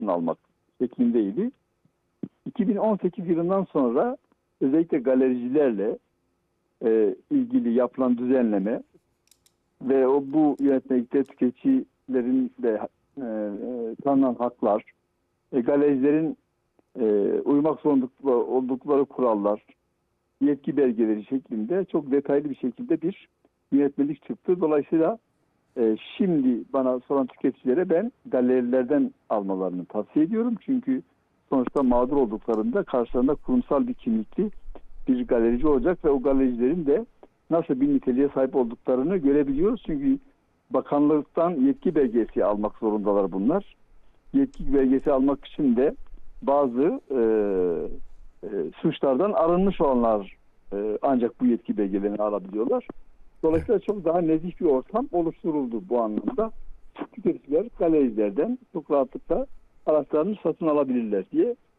satın almak şeklindeydi. 2018 yılından sonra özellikle galericilerle ilgili yapılan düzenleme ve bu yönetmelikte tüketicilerin de tanınan haklar, galericilerin uymak zorunda oldukları kurallar, yetki belgeleri şeklinde çok detaylı bir şekilde bir yönetmelik çıktı. Dolayısıyla şimdi bana soran tüketicilere ben galerilerden almalarını tavsiye ediyorum. Çünkü sonuçta mağdur olduklarında karşılarında kurumsal bir kimlikli bir galerici olacak ve o galericilerin de nasıl bir niteliğe sahip olduklarını görebiliyoruz. Çünkü bakanlıktan yetki belgesi almak zorundalar bunlar. Yetki belgesi almak için de bazı suçlardan arınmış olanlar ancak bu yetki belgelerini alabiliyorlar. Dolayısıyla çok daha nezih bir ortam oluşturuldu bu anlamda. Tüketiciler galericilerden çok rahatlıkla araçlarını satın alabilirler diye